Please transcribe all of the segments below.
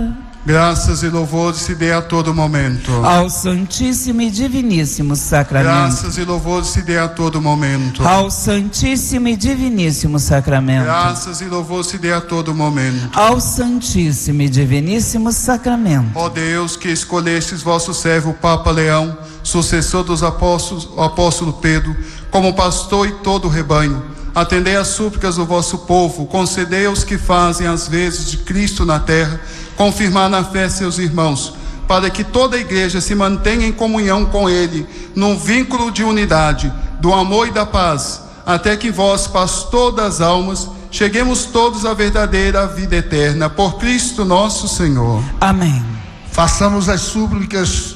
Graças e louvores se dê a todo momento. Ao Santíssimo e Diviníssimo Sacramento. Graças e louvores se dê a todo momento. Ao Santíssimo e Diviníssimo Sacramento. Graças e louvores se dê a todo momento. Ao Santíssimo e Diviníssimo Sacramento. Ó Deus, que escolhestes vosso servo o Papa Leão, sucessor dos apóstolos, o apóstolo Pedro, como pastor e todo o rebanho, atendei as súplicas do vosso povo, concedei aos que fazem as vezes de Cristo na terra, confirmar na fé seus irmãos, para que toda a igreja se mantenha em comunhão com ele, num vínculo de unidade, do amor e da paz, até que vós, pastor das almas, cheguemos todos à verdadeira vida eterna, por Cristo nosso Senhor. Amém. Façamos as súplicas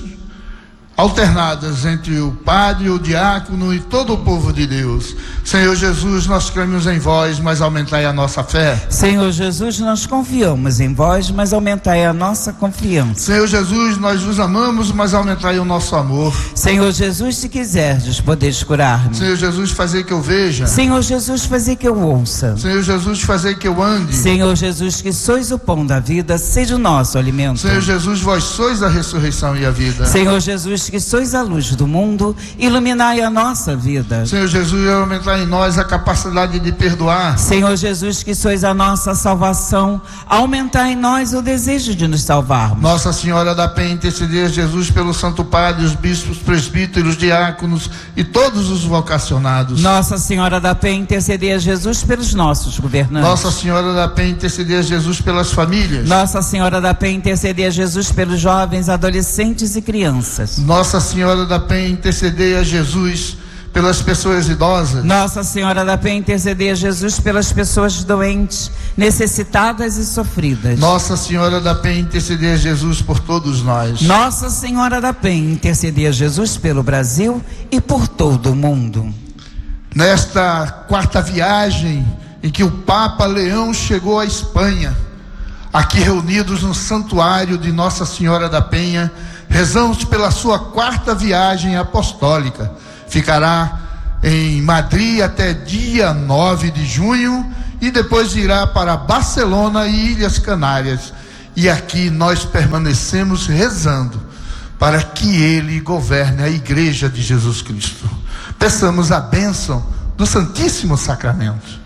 alternadas entre o padre, o diácono e todo o povo de Deus. Senhor Jesus, nós cremos em vós, mas aumentai a nossa fé. Senhor Jesus, nós confiamos em vós, mas aumentai a nossa confiança. Senhor Jesus, nós vos amamos, mas aumentai o nosso amor. Senhor Jesus, se quiserdes, podeis curar-me. Senhor Jesus, fazer que eu veja. Senhor Jesus, fazer que eu ouça. Senhor Jesus, fazer que eu ande. Senhor Jesus, que sois o pão da vida, seja o nosso alimento. Senhor Jesus, vós sois a ressurreição e a vida. Senhor Jesus, que sois a luz do mundo, iluminai a nossa vida. Senhor Jesus, aumentai em nós a capacidade de perdoar. Senhor Jesus, que sois a nossa salvação, aumentai em nós o desejo de nos salvarmos. Nossa Senhora da Penha, interceder Jesus pelo Santo Padre, os bispos, presbíteros, diáconos e todos os vocacionados. Nossa Senhora da Penha, interceder a Jesus pelos nossos governantes. Nossa Senhora da Penha, interceder Jesus pelas famílias. Nossa Senhora da Penha, interceder a Jesus pelos jovens, adolescentes e crianças. Nossa Senhora da Penha, interceder a Jesus pelas pessoas idosas. Nossa Senhora da Penha, interceder a Jesus pelas pessoas doentes, necessitadas e sofridas. Nossa Senhora da Penha, interceder a Jesus por todos nós. Nossa Senhora da Penha, interceder a Jesus pelo Brasil e por todo o mundo. Nesta quarta viagem em que o Papa Leão chegou à Espanha, aqui reunidos no santuário de Nossa Senhora da Penha, rezamos pela sua quarta viagem apostólica. Ficará em Madrid até dia 9 de junho e depois irá para Barcelona e Ilhas Canárias. E aqui nós permanecemos rezando para que ele governe a Igreja de Jesus Cristo. Peçamos a bênção do Santíssimo Sacramento.